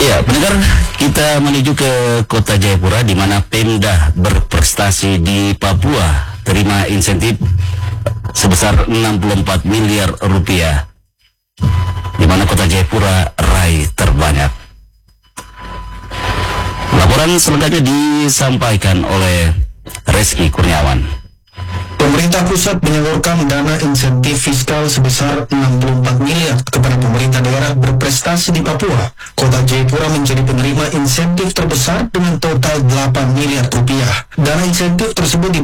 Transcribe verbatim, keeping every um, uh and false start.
Ya, pendengar, kita menuju ke Kota Jayapura di mana Pemda berprestasi di Papua terima insentif sebesar enam puluh empat miliar rupiah, di mana Kota Jayapura raih terbanyak. Laporan selengkapnya disampaikan oleh Reski Kurniawan. Pemerintah pusat menyalurkan dana insentif fiskal sebesar enam puluh empat miliar kepada pemerintah daerah berprestasi di Papua. Kota Jayapura menjadi penerima insentif terbesar dengan total delapan miliar rupiah. Dana insentif tersebut